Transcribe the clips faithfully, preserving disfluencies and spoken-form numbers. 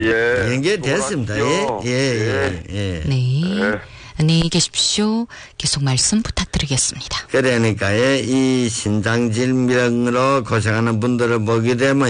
예. 연결됐습니다. 예, 예, 예, 예. 네. 예. 안녕히 계십시오. 계속 말씀 부탁드리겠습니다. 그러니까 이 신장질병으로 고생하는 분들을 보게 되면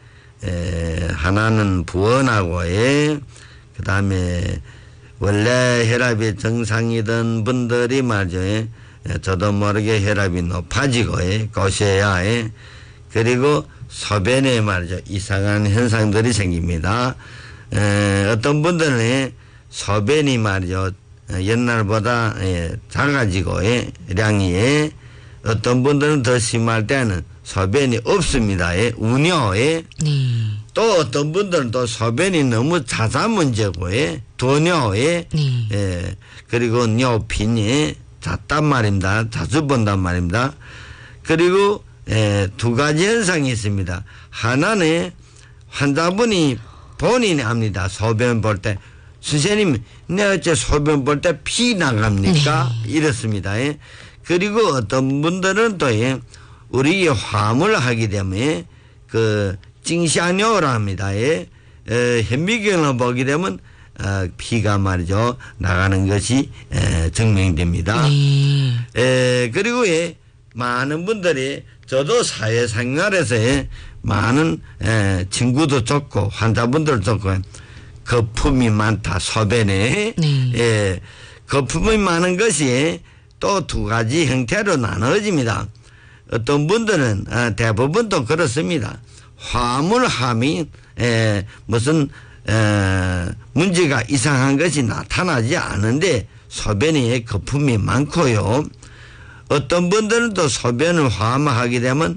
에, 하나는 부원하고 예, 그 다음에 원래 혈압이 정상이던 분들이 말이죠. 예, 저도 모르게 혈압이 높아지고 예, 고셔야 예, 그리고 소변에 말이죠. 이상한 현상들이 생깁니다. 에, 어떤 분들은 예, 소변이 말이죠. 옛날보다 예, 작아지고 예, 량이 예, 어떤 분들은 더 심할 때는 소변이 없습니다. 예, 운요에 네. 또 어떤 분들은 또 소변이 너무 잦아 문제고 예, 도뇨에 네. 예, 그리고 뇨핀이 잦단 말입니다. 자주 본단 말입니다. 그리고 예, 두 가지 현상이 있습니다. 하나는 환자분이 본인이 합니다. 소변 볼 때 선생님, 내 어째 소변 볼 때 피 나갑니까? 네. 이렇습니다. 예. 그리고 어떤 분들은 또, 예, 우리 화물 하게 되면, 그, 찡샤뇨라 합니다. 예. 에, 현미경을 보게 되면, 어, 피가 말이죠. 나가는 것이, 에, 증명됩니다. 네. 에, 그리고 예, 많은 분들이, 저도 사회생활에서 예, 많은, 에, 친구도 좋고, 환자분들도 좋고, 거품이 많다, 소변에. 네. 예, 거품이 많은 것이 또 두 가지 형태로 나눠집니다. 어떤 분들은, 아, 대부분 또 그렇습니다. 화물함이, 에, 무슨, 에, 문제가 이상한 것이 나타나지 않은데 소변에 거품이 많고요. 어떤 분들은 또 소변을 화합하게 되면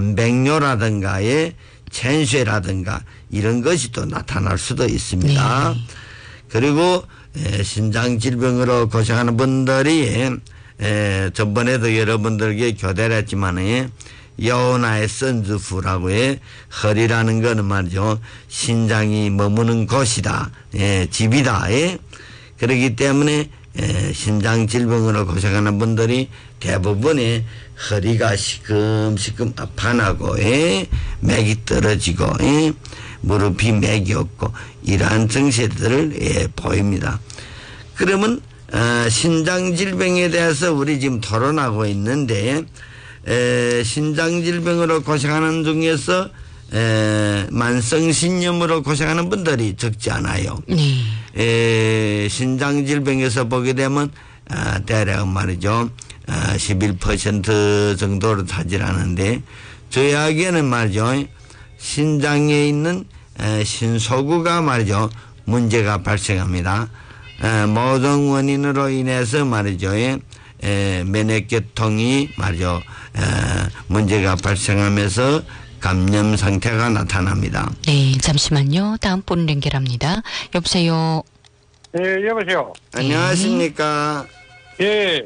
단백뇨라든가의 천쇠라든가 이런 것이 또 나타날 수도 있습니다. 네. 그리고 에, 신장질병으로 고생하는 분들이 에, 전번에도 여러분들에게 교대를 했지만 여우나의 선주후라고 해 허리라는 거는 말이죠. 신장이 머무는 곳이다. 예, 집이다. 예. 그렇기 때문에 에, 신장질병으로 고생하는 분들이 대부분의 허리가 시금시금 아파나고 예, 맥이 떨어지고 예, 무릎이 맥이 없고 이러한 증세들을 예, 보입니다. 그러면 어, 신장질병에 대해서 우리 지금 토론하고 있는데 에, 신장질병으로 고생하는 중에서 에, 만성신염으로 고생하는 분들이 적지 않아요. 네. 에, 신장질병에서 보게 되면 아, 대략 말이죠. 아, 십일 퍼센트 정도로 차지하는데 저희에게는 말이죠. 신장에 있는 에, 신소구가 말이죠. 문제가 발생합니다. 에, 모든 원인으로 인해서 말이죠. 에, 면역계통이 말이죠. 에, 문제가 발생하면서 감염 상태가 나타납니다. 네, 잠시만요. 다음 분 연결합니다. 여보세요. 예, 여보세요. 네. 안녕하십니까? 예.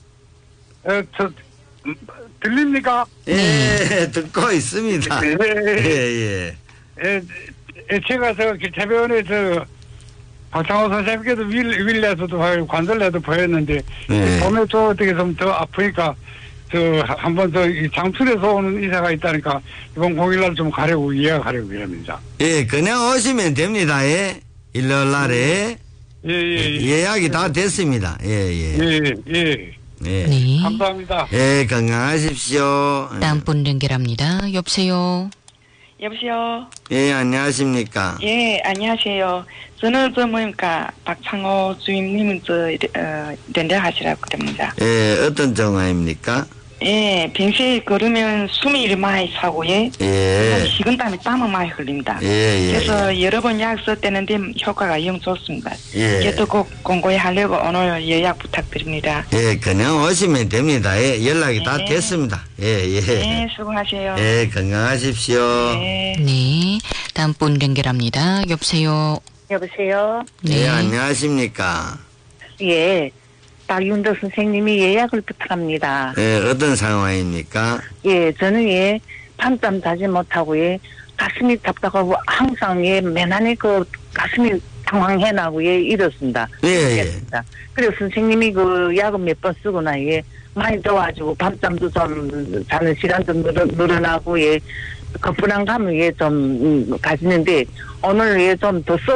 어, 저, 음, 들립니까? 예, 네. 듣고 있습니다. 예, 예, 예. 예, 예, 제가 저 기차병원에 저 박창호 선생님께도 윌, 윌레서도 관절레도 보였는데, 네. 몸에 또 어떻게 좀 더 아프니까, 저, 한번 저, 이 장출에서 오는 의사가 있다니까, 이번 공일날 좀 가려고, 예약하려고 이럽니다. 예, 그냥 오시면 됩니다. 예. 일요일 날에. 예, 예, 예. 예약이 다 됐습니다. 예, 예. 예, 예. 예. 네. 감사합니다. 예, 건강하십시오. 다음 분 연결합니다. 여보세요. 여보세요. 예, 안녕하십니까. 예, 안녕하세요. 저는 저 뭐입니까 박창호 주임님은 저 어, 연락하시라고 그럽니다. 예, 어떤 정화입니까? 예, 평소에 걸으면 숨이 이리 많이 차고 예, 예, 식은땀이 땀은 많이 흘립니다. 예, 예. 그래서 여러 번 약 썼대는데 효과가 영 좋습니다. 예. 그래도 꼭 공고히 하려고 오늘 예약 부탁드립니다. 예, 그냥 오시면 됩니다. 예, 연락이 다 예. 됐습니다. 예, 예. 네, 수고하세요. 예, 건강하십시오. 네. 네. 다음 분 연결합니다. 여보세요. 여보세요. 네. 예, 안녕하십니까. 예, 박윤도 선생님이 예약을 부탁합니다. 예, 어떤 상황입니까? 예, 저는 예 밤잠 자지 못하고 예 가슴이 답답하고 항상 예 매난히 그 가슴이 당황해나고 예 이렇습니다. 예, 예. 그렇습니다. 그래서 선생님이 그 약을 몇 번 쓰고 나 예 많이 좋아지고 밤잠도 좀 자는 시간도 늘어, 늘어나고 예 거부감을 예, 좀 음, 가지는데 오늘 예, 좀더